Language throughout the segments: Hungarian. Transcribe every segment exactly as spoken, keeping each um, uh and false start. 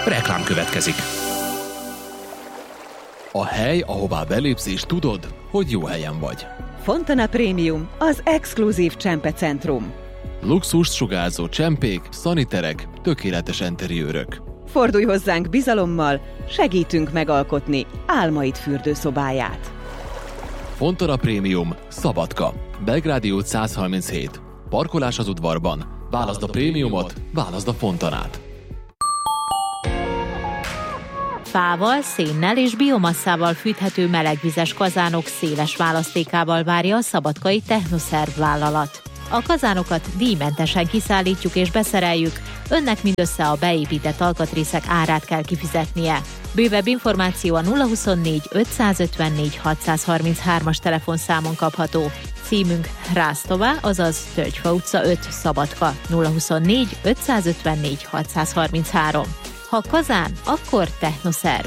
Reklám következik. A hely, ahová belépsz és tudod, hogy jó helyen vagy. Fontana Premium, az exkluzív csempecentrum. Luxust sugárzó csempék, szaniterek, tökéletes enteriőrök. Fordulj hozzánk bizalommal, segítünk megalkotni álmaid fürdőszobáját. Fontana Premium, Szabadka, Belgrádi út száz harminchét. Parkolás az udvarban. Válaszd a prémiumot, válaszd a Fontanát. Fával, szénnel és biomasszával fűthető melegvizes kazánok széles választékával várja a szabadkai Technoszerv vállalat. A kazánokat díjmentesen kiszállítjuk és beszereljük, önnek mindössze a beépített alkatrészek árát kell kifizetnie. Bővebb információ a nulla huszonnégy ötszázötvennégy hatszázharminchárom-as telefonszámon kapható. Címünk Rásztová, azaz Tölgyfa utca öt, Szabadka, nulla huszonnégy ötszázötvennégy hatszázharminchárom. Ha kazán, akkor Technoszerv.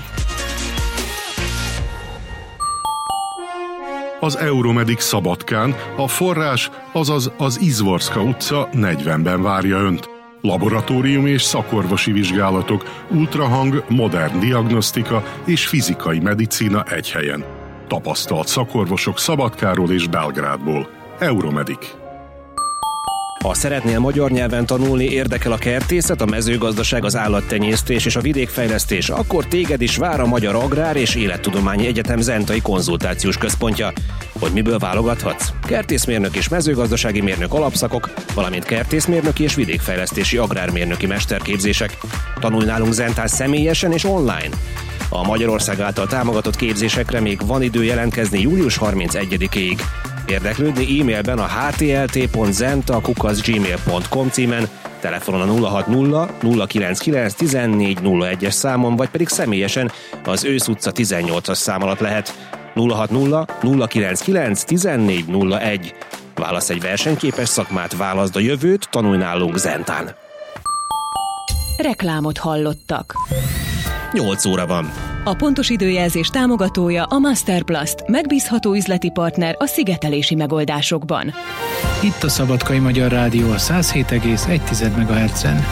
Az Euromedic Szabadkán a forrás, azaz az Izvorska utca negyvenben várja Önt. Laboratórium és szakorvosi vizsgálatok, ultrahang, modern diagnosztika és fizikai medicína egy helyen. Tapasztalt szakorvosok Szabadkáról és Belgrádból. Euromedic. Ha szeretnél magyar nyelven tanulni, érdekel a kertészet, a mezőgazdaság, az állattenyésztés és a vidékfejlesztés, akkor téged is vár a Magyar Agrár és Élettudományi Egyetem Zentai Konzultációs Központja. Hogy miből válogathatsz? Kertészmérnök és mezőgazdasági mérnök alapszakok, valamint kertészmérnöki és vidékfejlesztési agrármérnöki mesterképzések. Tanulj nálunk Zentán személyesen és online. A Magyarország által támogatott képzésekre még van idő jelentkezni július harmincegyedikéig. Érdeklődni e-mailben a htlt pont zenta kukac gmail pont com címen, telefonon a nulla hat nulla nulla kilenc kilenc tizennégy nulla egyes számon, vagy pedig személyesen az Ősz utca tizennyolcas szám alatt lehet. nulla hat nulla nulla kilenc kilenc tizennégy nulla egy. Válasz egy versenyképes szakmát, válaszd a jövőt, tanulj nálunk Zentán. Reklámot hallottak. nyolc óra van. A pontos időjelzés támogatója a Masterplast, megbízható üzleti partner a szigetelési megoldásokban. Itt a Szabadkai Magyar Rádió a száz hét egész egy megahertzen.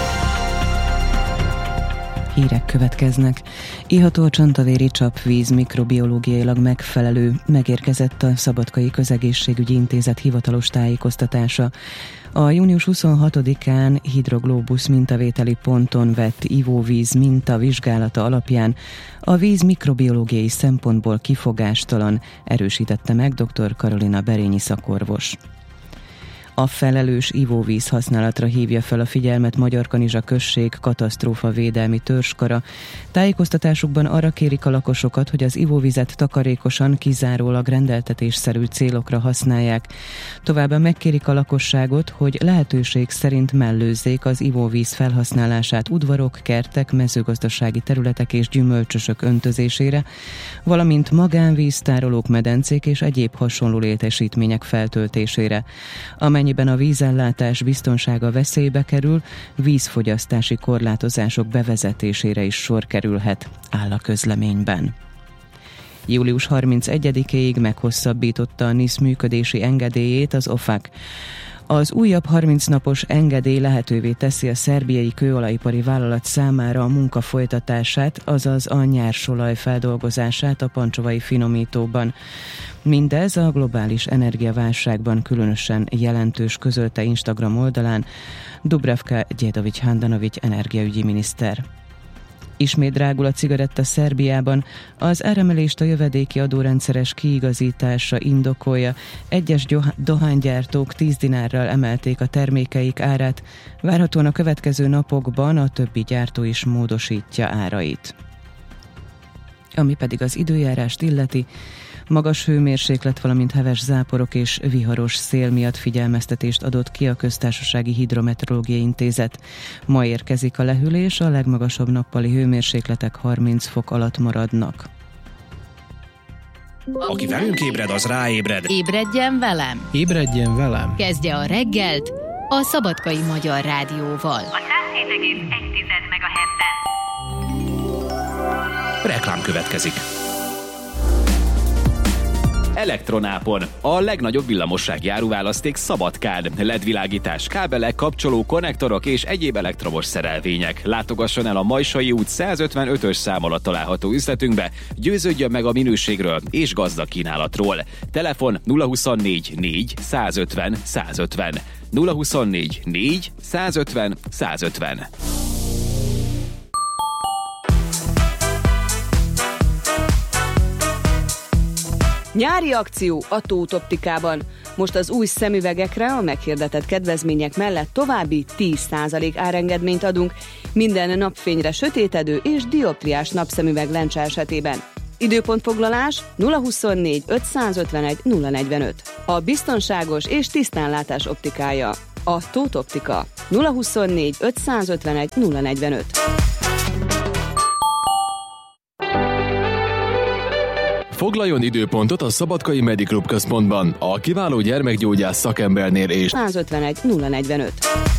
Hírek következnek. Iható a csantavéri csapvíz mikrobiológiailag megfelelő, megérkezett a Szabadkai Közegészségügyi Intézet hivatalos tájékoztatása. A június huszonhatodikán hidroglóbusz mintavételi ponton vett ivóvíz minta vizsgálata alapján a víz mikrobiológiai szempontból kifogástalan, erősítette meg dr. Karolina Berényi szakorvos. A felelős ivóvíz használatra hívja fel a figyelmet Magyarkanizsa község katasztrófavédelmi törzskara. Tájékoztatásukban arra kérik a lakosokat, hogy az ivóvizet takarékosan, kizárólag rendeltetésszerű célokra használják. Továbbá megkérik a lakosságot, hogy lehetőség szerint mellőzzék az ivóvíz felhasználását udvarok, kertek, mezőgazdasági területek és gyümölcsösök öntözésére, valamint magánvíztárolók, medencék és egyéb hasonló létesítmények feltöltésére. Amennyi Amennyiben a vízellátás biztonsága veszélybe kerül, vízfogyasztási korlátozások bevezetésére is sor kerülhet, áll a közleményben. július harmincegyedikéig meghosszabbította a NISZ működési engedélyét az o fák. Az újabb harminc napos engedély lehetővé teszi a szerbiai kőolajipari vállalat számára a munka folytatását, azaz a nyersolaj feldolgozását a pancsovai finomítóban. Mindez a globális energiaválságban különösen jelentős, közölte Instagram oldalán Dubravka Djedovic-Handanovic energiaügyi miniszter. Ismét drágul a cigaretta Szerbiában, az áremelést a jövedéki adórendszeres kiigazítása indokolja, egyes dohánygyártók tíz dinárral emelték a termékeik árát, várhatóan a következő napokban a többi gyártó is módosítja árait. Ami pedig az időjárást illeti, magas hőmérséklet, valamint heves záporok és viharos szél miatt figyelmeztetést adott ki a Köztársasági Hidrometeorológiai Intézet. Ma érkezik a lehűlés, a legmagasabb nappali hőmérsékletek harminc fok alatt maradnak. Aki velünk ébred, az ráébred. Ébredjen velem! Ébredjen velem! Kezdje a reggelt a Szabadkai Magyar Rádióval. A száz hét egész egy megahertzen. Reklám következik. Elektronápon. A legnagyobb villamossági áruválaszték Szabadkán. el é dé-világítás, kábelek, kapcsoló, konnektorok és egyéb elektromos szerelvények. Látogasson el a Majsai út százötvenötös szám alatt található üzletünkbe, győződjön meg a minőségről és gazdag kínálatról. Telefon nulla huszonnégy négy százötven százötven. nulla huszonnégy négy százötven százötven. Nyári akció a Tóth Optikában. Most az új szemüvegekre a meghirdetett kedvezmények mellett további tíz százalék árengedményt adunk minden napfényre sötétedő és dioptriás napszemüveg lencse esetében. Időpontfoglalás nulla huszonnégy ötszázötvenegy nulla negyvenöt. A biztonságos és tisztánlátás optikája. A Tóth Optika. nulla huszonnégy ötszázötvenegy nulla negyvenöt. Foglaljon időpontot a Szabadkai Mediklub központban, a kiváló gyermekgyógyász szakembernél és százötvenegy nulla negyvenöt.